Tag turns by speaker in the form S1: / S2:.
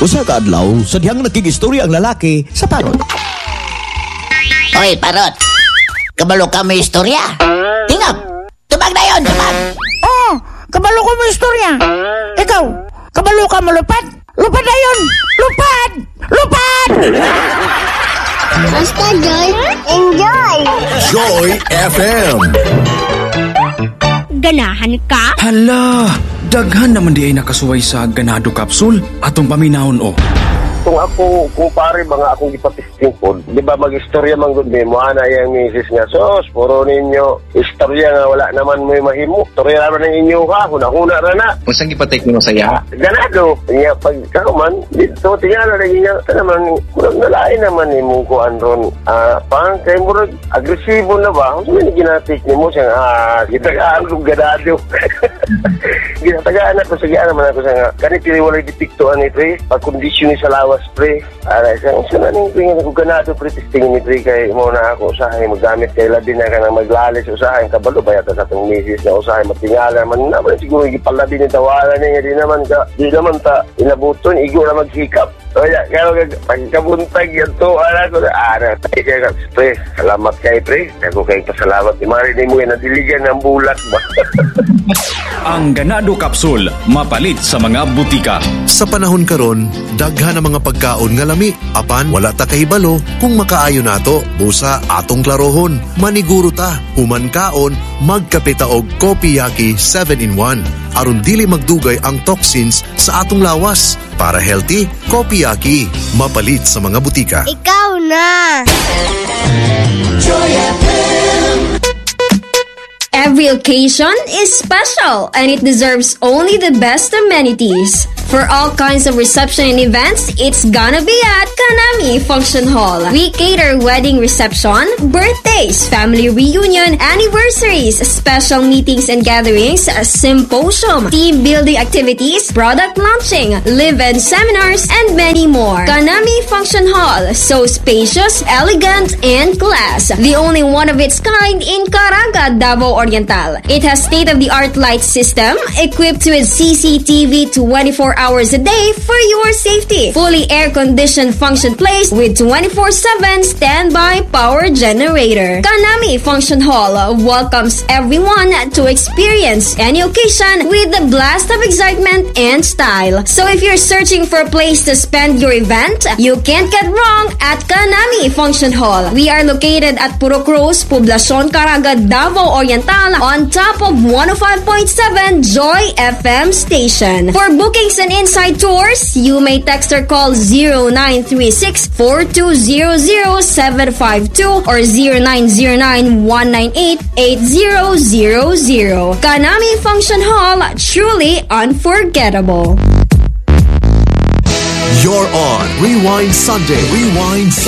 S1: Usa ka adlaw, sadyang nakigistorya ang lalaki sa parot.
S2: Oy, parot. Kabalo ka may istorya. Tingog. Tubag na yun, tubag.
S3: Oo, kabalo ko mo istorya. Ikaw, kabalo ka malupad? Lupad na yun! Lupad! Lupad!
S4: Basta Joy, enjoy!
S5: Joy FM.
S4: Ganahan ka?
S6: Hala, daghan naman di ay nakasuway sa ganado capsule atong paminahon o.
S7: Kung ako, kumpare ba nga akong ipatisting po, di ba mag-istorya man gud mo, ana yung misis nga, sos, puro ninyo, istorya nga wala naman may mahimo. Istorya naman ng inyo ha, huna-huna na na.
S8: Kung saan ipatik mo sa iya?
S7: Ganado. Nga, pag karuman, dito, tingnan na rin niya, naman, murag nalain naman ni mong kuan ron. Pang, kaya murag, agresibo na ba? Kung saan ginatik ni mo siyang, gitagaan kong ganado. Ginatagaan ako, sagaan naman ako sa nga, kanitili walay dipiktuan ni pre, pag-kondisyon ni sa lawas pre. Isang naning tingin ako ganado pre, testingin ni pre kay mo na ako usahay maggamit kay labi na ka na maglalis usahay kabalo ba yata sa itong misis na usahay matingala naman naman siguro ipalabi ni tawanan niya di naman ta inabuton igo na maghikap. Kaya pagkabuntag yan to ko na tayo pre, salamat kay pre, ako kay pasalamat ni Marin mo yan nadiligan ng bulat ba.
S6: Ang ganado capsule mapalit sa mga butika.
S5: Sa panahon karon, daghan ang mga pagkaon nga lami. Apan wala ta kahibalo kung makaayo nato. Busa atong klarohon, maniguro ta. Human kaon, magkape ta og Kopiyaki 7-in-1. Aron dili magdugay ang toxins sa atong lawas. Para healthy, Kopiyaki. Mapalit sa mga butika.
S4: Ikaw na!
S5: Joy FM.
S9: Every occasion is special and it deserves only the best amenities. For all kinds of reception and events, it's gonna be at Kanami Function Hall. We cater wedding reception, birthdays, family reunion, anniversaries, special meetings and gatherings, symposium, team building activities, product launching, live-in seminars, and many more. Kanami Function Hall, so spacious, elegant, and class. The only one of its kind in Caraga, Davao Oriental. It has state-of-the-art light system equipped with CCTV 24 hours a day for your safety. Fully air-conditioned function place with 24/7 standby power generator. Kanami Function Hall welcomes everyone to experience any occasion with a blast of excitement and style. So if you're searching for a place to spend your event, you can't get wrong at Kanami Function Hall. We are located at Puro Cruz, Poblacion Caraga, Davao Oriental, on top of 105.7 Joy FM station. For bookings and inside tours, you may text or call 0936-4200-752 or 0909-198-8000. Kanami Function Hall, truly unforgettable.
S5: You're on Rewind Sunday.